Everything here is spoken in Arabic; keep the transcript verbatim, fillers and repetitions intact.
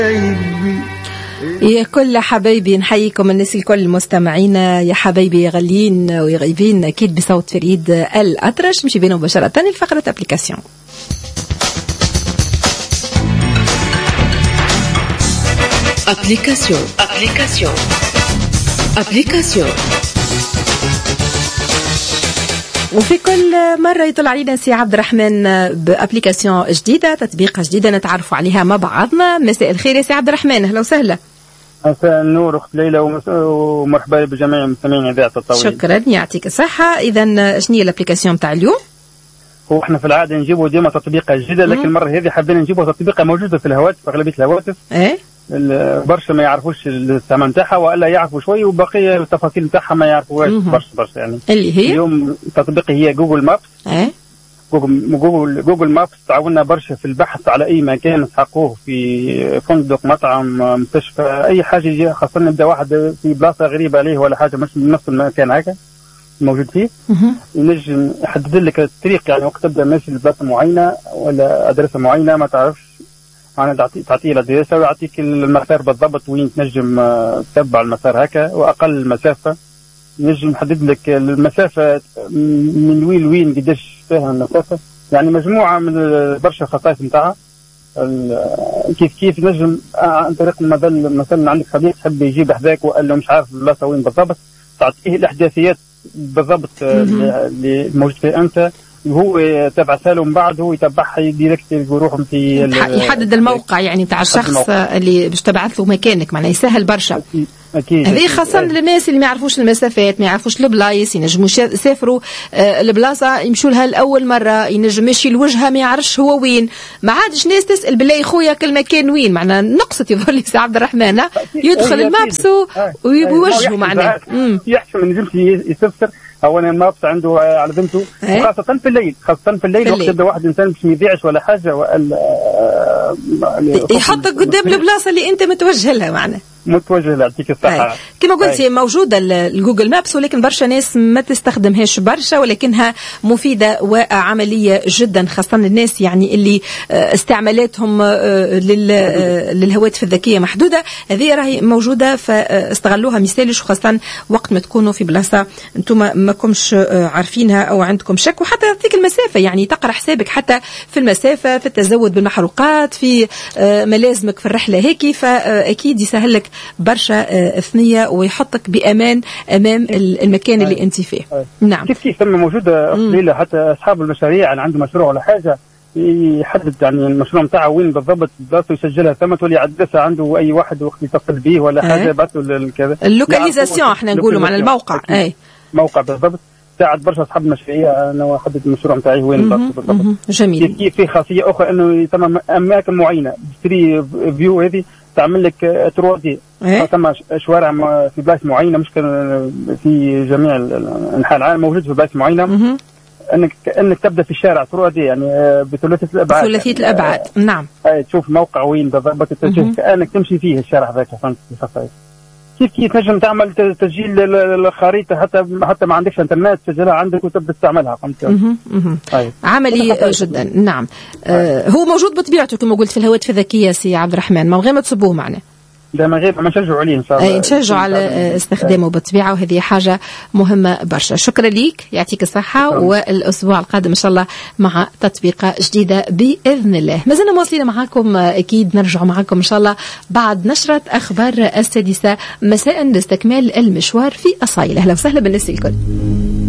يا كل حبايبي نحييكم الناس الكل مستمعينا يا حبايبي غاليين وغايبين أكيد بصوت فريد الأطرش. مشي بينا مباشرة لفقرة أبليكاسيون. أبليكاسيون أبليكاسيون أبليكاسيون وفي كل مرة يطلع علينا سي عبد الرحمن بأبليكاسيون جديدة، تطبيقة جديدة نتعرفوا عليها مع بعضنا. مساء الخير يا سي عبد الرحمن، أهلا وسهلا. مساء النور أخت ليلى ومرحبا بجميع مستمعين إذاعة الطويل. شكرا يعطيك الصحة. إذا شنو هي الأبليكاسيون تاع اليوم؟ هو احنا في العادة نجيبوا ديما تطبيقة جديدة، لكن المرة هذه حابين نجيبوا تطبيقة موجودة في الهواتف، أغلبية الهواتف. إيه؟ برشا ما يعرفوش الثمن نتاعها والا يعرفوا شوي وبقيه التفاصيل نتاعها ما يعرفوهاش برشا برشا يعني. اللي هي اليوم تطبيقي هي جوجل مابس. ايه جوجل جوجل جوجل مابس تعاوننا برشا في البحث على اي مكان تحقوه، في فندق، مطعم، مستشفى، اي حاجه يجي خاصه نبدا واحد في بلاصه غريبه عليه ولا حاجه مش من نفس المكان هكا موجود فيه، ينجم يحدد لك الطريق يعني وقت تبدا ماشي لبلاصه معينه ولا ادرسه معينه ما تعرفش، أنا تعطي تعطيه الأدريسة ويعطيك المسار بالضبط وين تنجم تتبع المسار هكا، وأقل المسافة نجم نحدد لك المسافة من وين لوين قديش فيها المسافة، يعني مجموعة من برشا خصائص نتاعها. كيف كيف نجم عن طريق مثلا مثلا عندك صديق تحب يجيب حذاك وقال مش عارف البلاصة وين بالضبط، تعطيه الإحداثيات بالضبط اللي موجود فيها أنت، وهو تبعثها له من بعد هو يتبعها ديريكت يروح في يحدد الموقع يعني تاع الشخص اللي باش تبعث له مكانك، معناها يسهل برشا. اكيد هذه خاصه للناس اللي ما يعرفوش المسافات، ما يعرفوش البلايص، ينجموا يسافروا البلاصه يمشوا لها لاول مره، ينجم يمشي لوجهها ما يعرفش هو وين، ما عادش ناس تسال بالله خويا كل مكان وين، معناها نقصت يظهر لي سي عبد الرحمن يدخل المابس ويوجهه معناها يحشم ما ينجمش يسفر. هو انا المابس عنده على بنته ايه؟ خاصة في الليل، خاصة في الليل وقت يبدا واحد انسان باش ما يضيعش ولا حاجة ولا يحطك قدام البلاصة اللي انت متوجه لها معناها متوجه لها. يعطيك الصحة. كما قلت موجودة الجوجل مابس ولكن برشا ناس ما تستخدمهاش برشا، ولكنها مفيدة وعملية جدا خاصة الناس يعني اللي استعمالاتهم للهواتف الذكية محدودة. هذه راهي موجودة فاستغلوها مثالش، وخاصة وقت ما تكونوا في بلاصة انتم ما كمش عارفينها او عندكم شك، وحتى يعطيك المسافة يعني تقرأ حسابك حتى في المسافة، في التزود بالمحروقات، في ملازمك في الرحلة هيك، فأكيد يسهل لك برشا ثنية ويحطك بأمان أمام المكان اللي أنت فيه. نعم. كيف كيف ثم موجودة قليلة حتى أصحاب المشاريع يعني عنده مشروع ولا حاجة يحدد يعني المشروع متاعه وين بالضبط بلاصته يسجلها ثم تولي عدسها عنده أي واحد وقت يتصل به ولا حاجة يبعثوا كذا. اللوكاليزاسيون احنا نقولوا مع الموقع. أي موقع بالضبط. ساعد برشا أصحاب المشاريع أنا أحدد المشروع متاعي وين بالضبط. جميل. كيف في خاصية أخرى إنه تم أماكن معينة بتري فيو هذه تعمل لك ترودي ثم شوارع في بلاص معينه مش في جميع انحاء العالم موجود في بلاص معينه انك انك تبدا في الشارع ترودي يعني بثلاثيه الابعاد ثلاثيه الابعاد. نعم. اي تشوف موقع وين بالضبط كانك تمشي فيه الشارع ذاك فهمت كيف كيف تنجم تعمل تسجيل الخريطه حتى حتى ما عندكش انترنت تسجلها عندك وتبدا تستعملها فهمت. عملي جدا. نعم. آه هو موجود بطبيعته كما قلت في الهواتف الذكيه سي عبد الرحمن، ما غير ما تصبوه معنا ده ما غير ما نشجعوا عليه ان شاء الله. نشجعوا على استخدامه بالطبيعه وهذه حاجه مهمه برشا. شكرا ليك يعطيك الصحه شكرا. والاسبوع القادم ان شاء الله مع تطبيقه جديده باذن الله. ما زلنا مواصلين معكم، اكيد نرجع معكم ان شاء الله بعد نشره اخبار السادسه مساء لاستكمال المشوار في اصايل. اهلا وسهلا بالناس الكل.